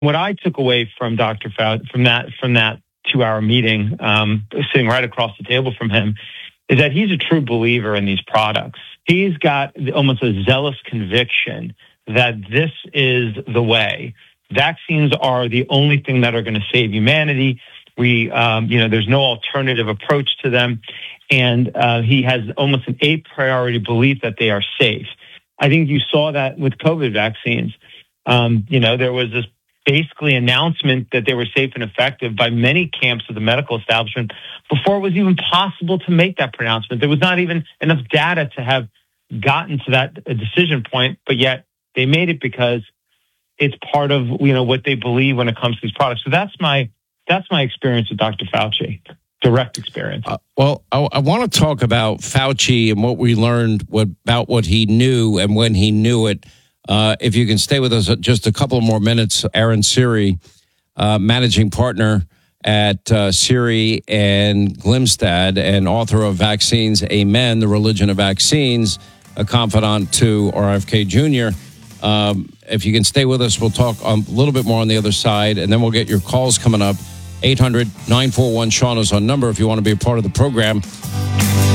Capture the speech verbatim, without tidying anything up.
What I took away from Doctor Fauci, from that from that two-hour meeting, um, sitting right across the table from him, is that he's a true believer in these products. He's got almost a zealous conviction that this is the way. Vaccines are the only thing that are going to save humanity. We, um, you know, there's no alternative approach to them. And uh, he has almost an a priori belief that they are safe. I think you saw that with COVID vaccines. Um, you know, there was this basically announcement that they were safe and effective by many camps of the medical establishment before it was even possible to make that pronouncement. There was not even enough data to have gotten to that decision point, but yet they made it because it's part of, you know, what they believe when it comes to these products. So that's my that's my experience with Doctor Fauci, direct experience. Uh, well, I, I want to talk about Fauci and what we learned what, about what he knew and when he knew it. Uh, if you can stay with us just a couple more minutes, Aaron Siri, uh, managing partner at uh, Siri and Glimstad and author of Vaccines, Amen, The Religion of Vaccines, a confidant to R F K Junior Um, if you can stay with us, we'll talk a little bit more on the other side, and then we'll get your calls coming up. eight hundred nine four one Sean is our number if you want to be a part of the program.